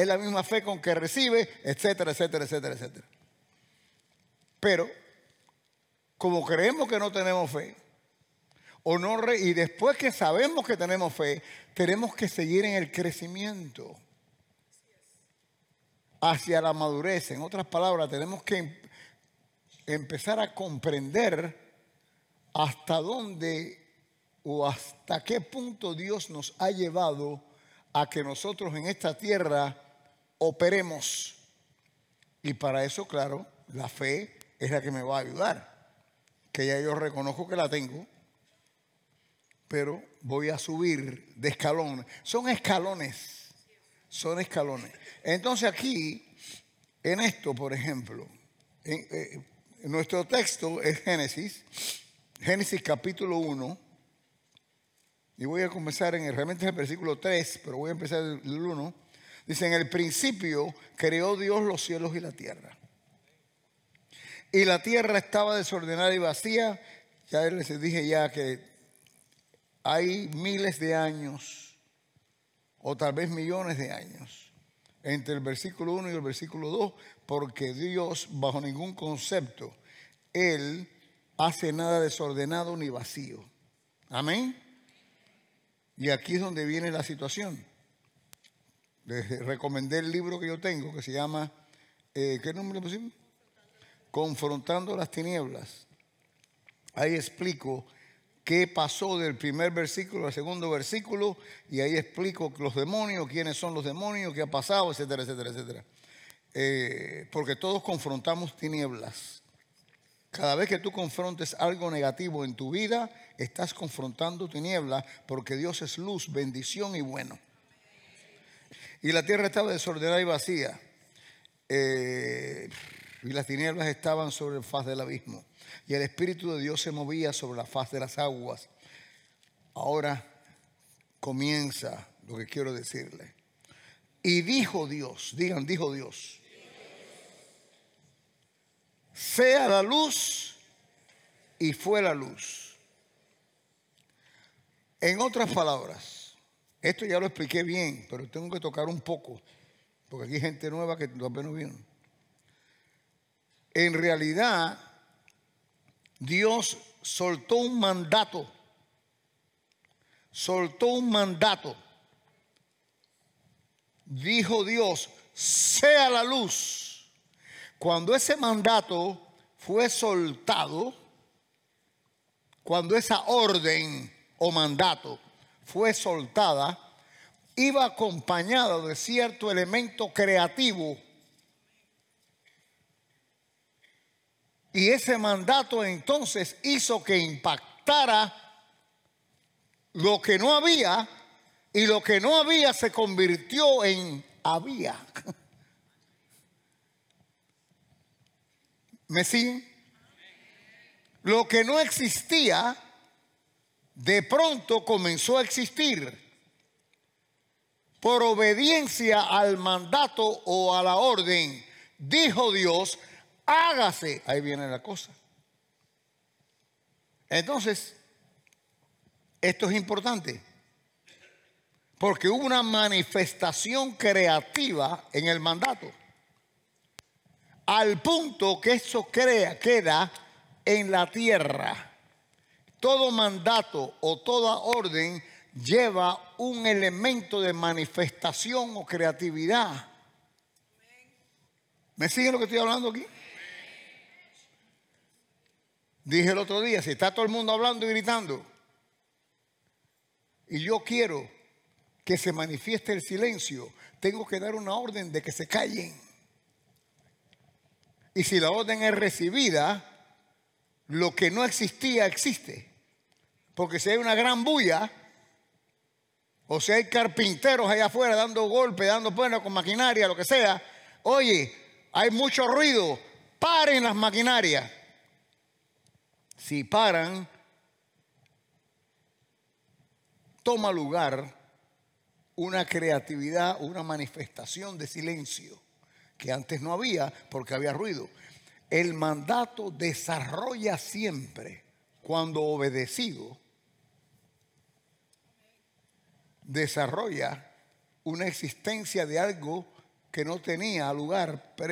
es la misma fe con que recibe, etcétera, etcétera, etcétera, etcétera. Pero, como creemos que no tenemos fe, y después que sabemos que tenemos fe, tenemos que seguir en el crecimiento hacia la madurez. En otras palabras, tenemos que empezar a comprender hasta dónde o hasta qué punto Dios nos ha llevado a que nosotros en esta tierra operemos. Y para eso, claro, la fe es la que me va a ayudar, que ya yo reconozco que la tengo, pero voy a subir de escalón. Son escalones. Entonces aquí, en esto, por ejemplo, en nuestro texto es Génesis capítulo 1, y voy a comenzar realmente el versículo 3, pero voy a empezar el 1. Dice, en el principio creó Dios los cielos y la tierra. Y la tierra estaba desordenada y vacía. Ya les dije ya que hay miles de años, o tal vez millones de años, entre el versículo 1 y el versículo 2, porque Dios, bajo ningún concepto, Él hace nada desordenado ni vacío. Amén. Y aquí es donde viene la situación. Les recomendé el libro que yo tengo, que se llama, ¿qué nombre le pusimos? Confrontando las tinieblas. Ahí explico qué pasó del primer versículo al segundo versículo, y ahí explico los demonios, quiénes son los demonios, qué ha pasado, etcétera, etcétera, etcétera. Porque todos confrontamos tinieblas. Cada vez que tú confrontes algo negativo en tu vida, estás confrontando tinieblas, porque Dios es luz, bendición y bueno. Y la tierra estaba desordenada y vacía, y las tinieblas estaban sobre la faz del abismo, y el Espíritu de Dios se movía sobre la faz de las aguas. Ahora comienza lo que quiero decirle. Y dijo Dios, digan, dijo Dios, sea la luz, y fue la luz. En otras palabras, esto ya lo expliqué bien, pero tengo que tocar un poco, porque aquí hay gente nueva que apenas vino. En realidad, Dios soltó un mandato. Dijo Dios, sea la luz. Cuando ese mandato fue soltado, cuando esa orden o mandato fue soltada, iba acompañado de cierto elemento creativo. Y ese mandato entonces hizo que impactara lo que no había, y lo que no había se convirtió en había. ¿Me siguen? Lo que no existía, de pronto comenzó a existir por obediencia al mandato o a la orden. Dijo Dios, hágase. Ahí viene la cosa. Entonces, esto es importante, porque hubo una manifestación creativa en el mandato, al punto que eso queda en la tierra. Todo mandato o toda orden lleva un elemento de manifestación o creatividad. ¿Me siguen lo que estoy hablando aquí? Dije el otro día, si está todo el mundo hablando y gritando, y yo quiero que se manifieste el silencio, tengo que dar una orden de que se callen. Y si la orden es recibida, lo que no existía existe. Porque si hay una gran bulla, o si hay carpinteros allá afuera dando golpes, dando puertas con maquinaria, lo que sea, oye, hay mucho ruido, paren las maquinarias. Si paran, toma lugar una creatividad, una manifestación de silencio que antes no había porque había ruido. El mandato desarrolla siempre, cuando obedecido, desarrolla una existencia de algo que no tenía lugar